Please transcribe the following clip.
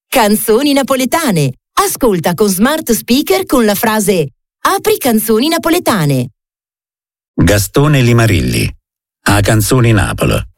Canzoni napoletane. Ascolta con smart speaker con la frase "Apri canzoni napoletane". Gastone Limarilli. A Canzoni Napoli.